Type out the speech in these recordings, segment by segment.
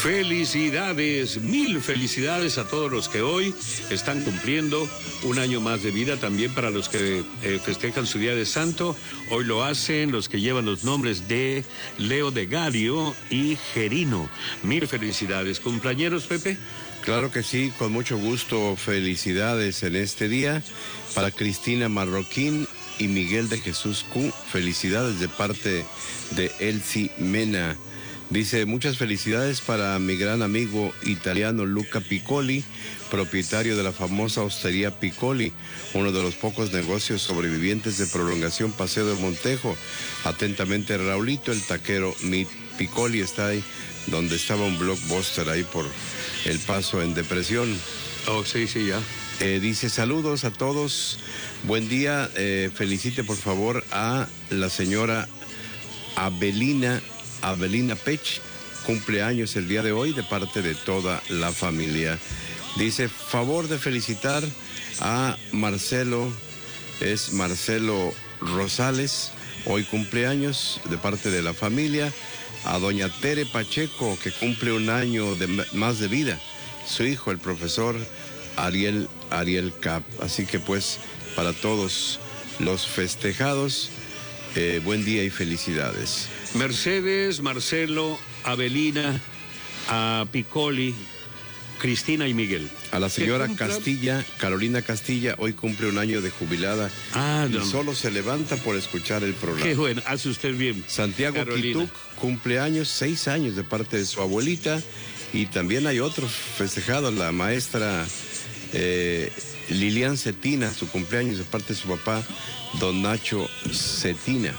Felicidades, mil felicidades a todos los que hoy están cumpliendo un año más de vida, también para los que festejan su día de santo. Hoy lo hacen los que llevan los nombres de Leo de Gario y Gerino. Mil felicidades. ¿Cumpleañeros, Pepe? Claro que sí, con mucho gusto. Felicidades en este día para Cristina Marroquín y Miguel de Jesús Q. Felicidades de parte de Elsie Mena. Dice, muchas felicidades para mi gran amigo italiano Luca Piccoli, propietario de la famosa hostería Piccoli, uno de los pocos negocios sobrevivientes de Prolongación Paseo de Montejo. Atentamente, Raulito, el taquero. Mi Piccoli está ahí donde estaba un Blockbuster, ahí por El Paso en Depresión. Oh, sí, sí, ya. Dice, saludos a todos, buen día, felicite por favor a la señora Abelina Pech, cumpleaños el día de hoy de parte de toda la familia. Dice, favor de felicitar a Marcelo, es Marcelo Rosales, hoy cumpleaños de parte de la familia. A doña Tere Pacheco, que cumple un año más de vida, su hijo, el profesor Ariel Cap. Así que pues, para todos los festejados, buen día y felicidades. Mercedes, Marcelo, Abelina, a Piccoli, Cristina y Miguel. A la señora Castilla, Carolina Castilla, hoy cumple un año de jubilada y solo se levanta por escuchar el programa. Qué bueno, hace usted bien. Santiago Quituc, cumpleaños, 6 años de parte de su abuelita. Y también hay otros festejados, la maestra Lilian Cetina, su cumpleaños de parte de su papá, don Nacho Cetina.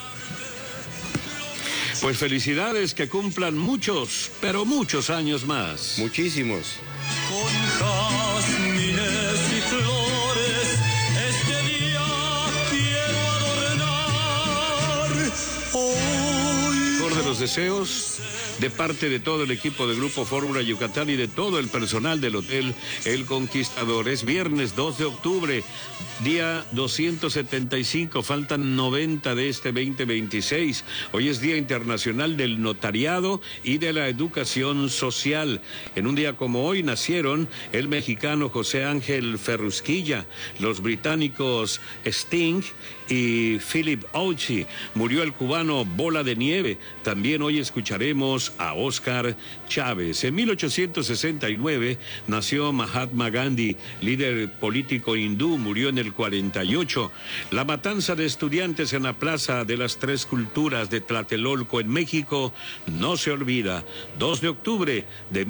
Pues felicidades, que cumplan muchos, pero muchos años más. Muchísimos. Con jazmines y flores, este día quiero adornar. Hoy. Mejor de los deseos, de parte de todo el equipo de Grupo Fórmula Yucatán y de todo el personal del Hotel El Conquistador. Es viernes 2 de octubre, día 275, faltan 90 de este 2026. Hoy es Día Internacional del Notariado y de la Educación Social. En un día como hoy nacieron el mexicano José Ángel Ferrusquilla, los británicos Sting y Philip Oachi. Murió el cubano Bola de Nieve. También hoy escucharemos a Oscar Chávez. En 1869 nació Mahatma Gandhi, líder político hindú, murió en el 48. La matanza de estudiantes en la Plaza de las Tres Culturas de Tlatelolco en México no se olvida. 2 de octubre de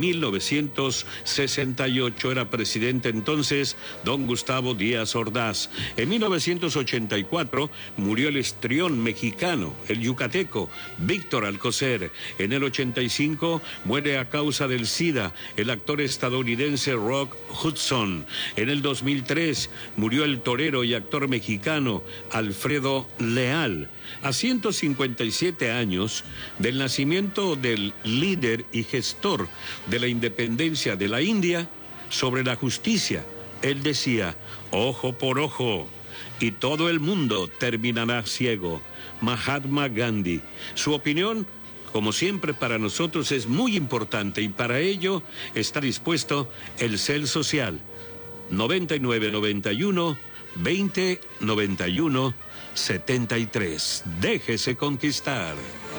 1968 era presidente entonces don Gustavo Díaz Ordaz. En 1984 murió el histrión mexicano, el yucateco, Víctor Alcocer. En el 85 muere a causa del SIDA el actor estadounidense Rock Hudson. En el 2003 murió el torero y actor mexicano Alfredo Leal. A 157 años del nacimiento del líder y gestor de la independencia de la India, sobre la justicia, él decía, ojo por ojo, y todo el mundo terminará ciego. Mahatma Gandhi. Su opinión, como siempre, para nosotros es muy importante y para ello está dispuesto el CEL Social. 9991 20 91 73. Déjese conquistar.